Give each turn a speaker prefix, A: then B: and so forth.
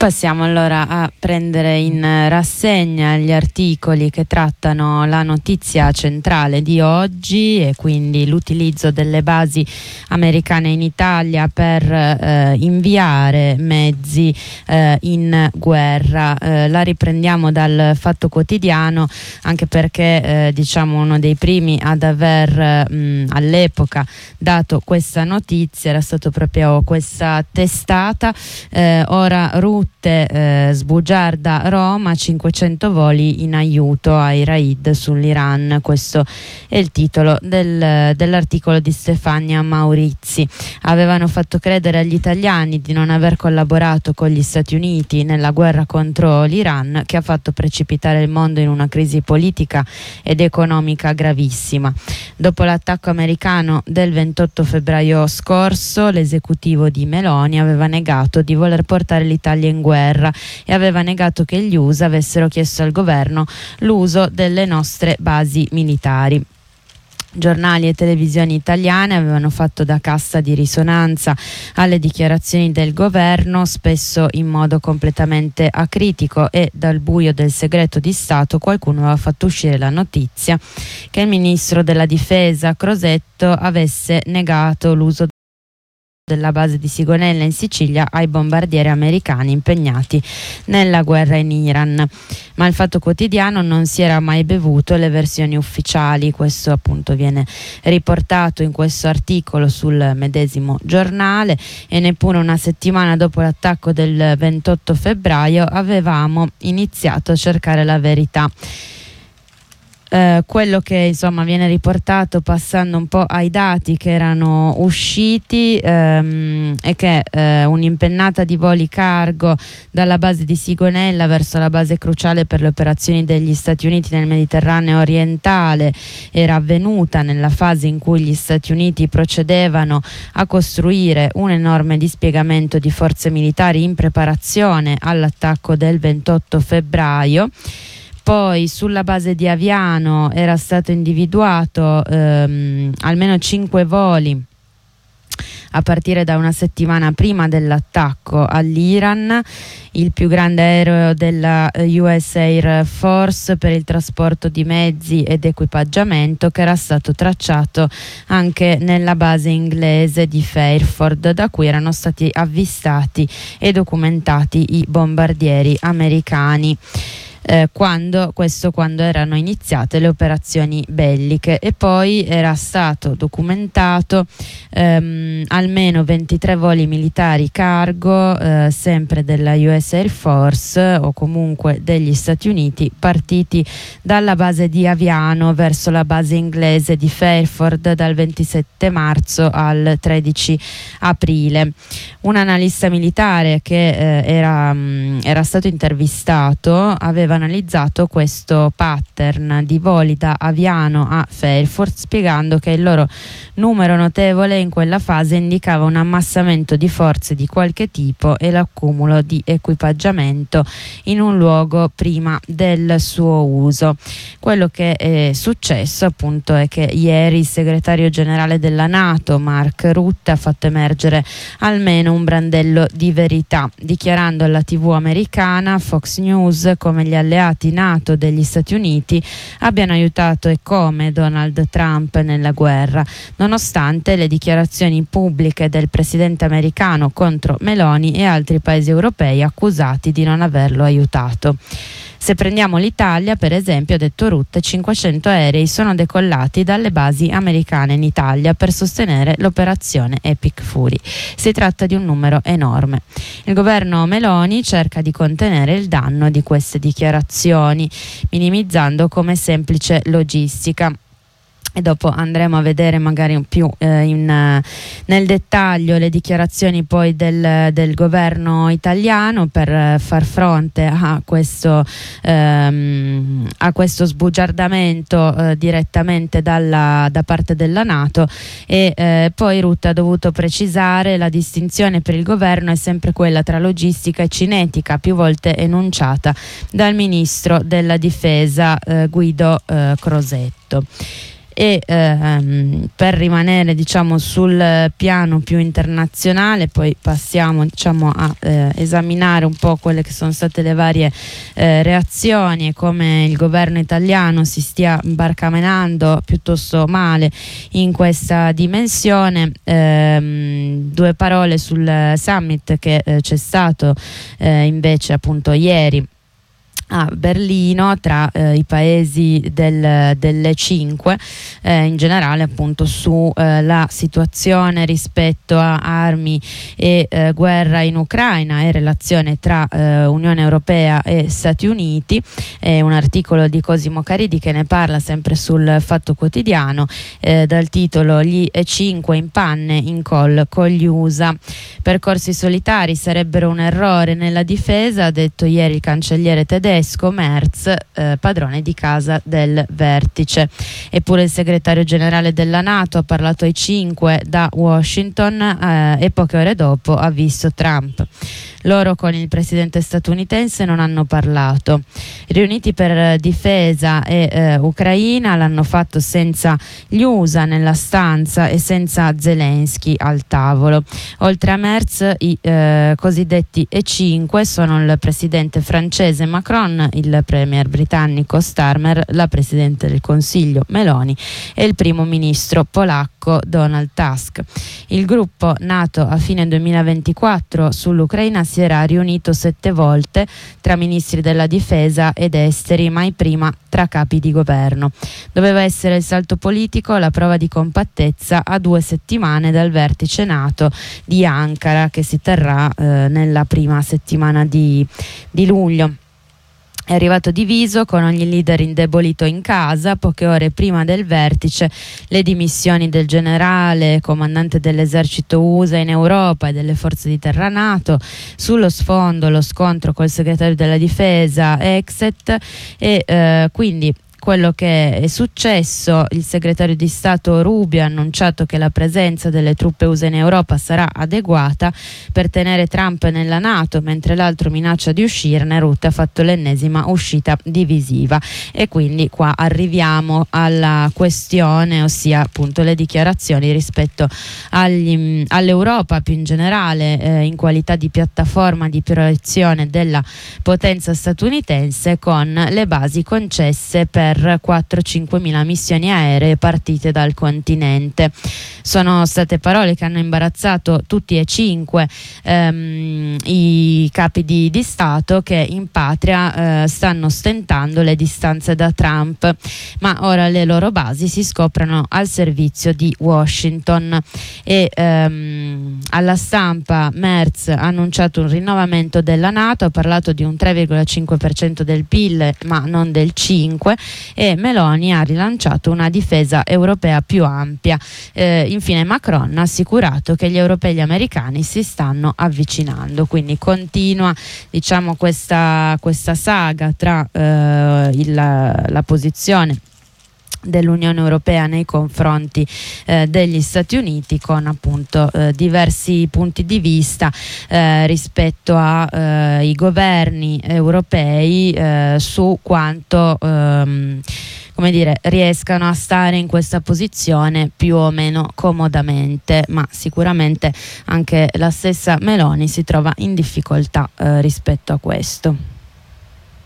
A: Passiamo allora a prendere in rassegna gli articoli che trattano la notizia centrale di oggi e quindi l'utilizzo delle basi americane in Italia per inviare mezzi in guerra. La riprendiamo dal Fatto Quotidiano, anche perché diciamo uno dei primi ad aver all'epoca dato questa notizia era stato proprio questa testata. Ora Rutte sbugiarda Roma, 500 voli in aiuto ai raid sull'Iran. Questo è il titolo dell'articolo di Stefania Maurizi. Avevano fatto credere agli italiani di non aver collaborato con gli Stati Uniti nella guerra contro l'Iran, che ha fatto precipitare il mondo in una crisi politica ed economica gravissima. Dopo l'attacco americano del 28 febbraio scorso, l'esecutivo di Meloni aveva negato di voler portare l'Italia in guerra e aveva negato che gli USA avessero chiesto al governo l'uso delle nostre basi militari. Giornali e televisioni italiane avevano fatto da cassa di risonanza alle dichiarazioni del governo, spesso in modo completamente acritico, e dal buio del segreto di Stato qualcuno aveva fatto uscire la notizia che il ministro della difesa Crosetto avesse negato l'uso della base di Sigonella in Sicilia ai bombardieri americani impegnati nella guerra in Iran. Ma il Fatto Quotidiano non si era mai bevuto le versioni ufficiali. Questo appunto viene riportato in questo articolo sul medesimo giornale, e neppure una settimana dopo l'attacco del 28 febbraio avevamo iniziato a cercare la verità. Quello che insomma viene riportato, passando un po' ai dati che erano usciti, è che un'impennata di voli cargo dalla base di Sigonella verso la base cruciale per le operazioni degli Stati Uniti nel Mediterraneo orientale era avvenuta nella fase in cui gli Stati Uniti procedevano a costruire un enorme dispiegamento di forze militari in preparazione all'attacco del 28 febbraio. Poi sulla base di Aviano era stato individuato almeno 5 voli a partire da una settimana prima dell'attacco all'Iran, il più grande aereo della US Air Force per il trasporto di mezzi ed equipaggiamento, che era stato tracciato anche nella base inglese di Fairford, da cui erano stati avvistati e documentati i bombardieri americani. Quando erano iniziate le operazioni belliche. E poi era stato documentato almeno 23 voli militari cargo sempre della US Air Force o comunque degli Stati Uniti, partiti dalla base di Aviano verso la base inglese di Fairford dal 27 marzo al 13 aprile. Un analista militare che era stato intervistato aveva analizzato questo pattern di voli da Aviano a Fairford, spiegando che il loro numero notevole in quella fase indicava un ammassamento di forze di qualche tipo e l'accumulo di equipaggiamento in un luogo prima del suo uso. Quello che è successo appunto è che ieri il segretario generale della NATO Mark Rutte ha fatto emergere almeno un brandello di verità, dichiarando alla TV americana Fox News come gli alleati NATO degli Stati Uniti abbiano aiutato e come Donald Trump nella guerra, nonostante le dichiarazioni pubbliche del presidente americano contro Meloni e altri paesi europei accusati di non averlo aiutato. Se prendiamo l'Italia, per esempio, ha detto Rutte, 500 aerei sono decollati dalle basi americane in Italia per sostenere l'operazione Epic Fury. Si tratta di un numero enorme. Il governo Meloni cerca di contenere il danno di queste dichiarazioni, minimizzando come semplice logistica. E dopo andremo a vedere magari più nel dettaglio le dichiarazioni poi del governo italiano per far fronte a questo sbugiardamento direttamente da parte della NATO. E poi Rutte ha dovuto precisare: la distinzione per il governo è sempre quella tra logistica e cinetica, più volte enunciata dal ministro della difesa Guido Crosetto. E per rimanere diciamo sul piano più internazionale, poi passiamo diciamo a esaminare un po' quelle che sono state le varie reazioni e come il governo italiano si stia barcamenando piuttosto male in questa dimensione. Due parole sul summit che c'è stato invece appunto ieri a Berlino tra i paesi delle 5, in generale appunto su la situazione rispetto a armi e guerra in Ucraina e relazione tra Unione Europea e Stati Uniti. È un articolo di Cosimo Caridi che ne parla sempre sul Fatto Quotidiano, dal titolo "Gli E5 in panne in call con gli USA. Percorsi solitari sarebbero un errore nella difesa", ha detto ieri il cancelliere tedesco Merz, padrone di casa del vertice. Eppure il segretario generale della NATO ha parlato ai 5 da Washington e poche ore dopo ha visto Trump. Loro con il presidente statunitense non hanno parlato. Riuniti per difesa e Ucraina, l'hanno fatto senza gli USA nella stanza e senza Zelensky al tavolo. Oltre a Merz, i cosiddetti E5 sono il presidente francese Macron, il premier britannico Starmer, la presidente del Consiglio Meloni e il primo ministro polacco Donald Tusk. Il gruppo, nato a fine 2024 sull'Ucraina, si era riunito 7 volte tra ministri della difesa ed esteri, mai prima tra capi di governo. Doveva essere il salto politico, la prova di compattezza a 2 settimane dal vertice NATO di Ankara che si terrà nella prima settimana di luglio. È arrivato diviso, con ogni leader indebolito in casa. Poche ore prima del vertice, le dimissioni del generale comandante dell'esercito USA in Europa e delle forze di terra NATO. Sullo sfondo lo scontro col segretario della difesa Exet e quindi quello che è successo: il segretario di Stato Rubio ha annunciato che la presenza delle truppe USA in Europa sarà adeguata per tenere Trump nella NATO, mentre l'altro minaccia di uscirne. Rutte ha fatto l'ennesima uscita divisiva. E quindi qua arriviamo alla questione, ossia appunto le dichiarazioni rispetto all'Europa più in generale, in qualità di piattaforma di proiezione della potenza statunitense, con le basi concesse per 4-5 mila missioni aeree partite dal continente. Sono state parole che hanno imbarazzato tutti e 5 i capi di Stato, che in patria stanno stentando le distanze da Trump, ma ora le loro basi si scoprono al servizio di Washington. E alla stampa Merz ha annunciato un rinnovamento della NATO, ha parlato di un 3,5% del PIL ma non del 5%, e Meloni ha rilanciato una difesa europea più ampia. Infine Macron ha assicurato che gli europei e gli americani si stanno avvicinando. Quindi continua diciamo questa saga tra la posizione dell'Unione Europea nei confronti degli Stati Uniti, con appunto diversi punti di vista rispetto ai governi europei su quanto come dire, riescano a stare in questa posizione più o meno comodamente, ma sicuramente anche la stessa Meloni si trova in difficoltà rispetto a questo.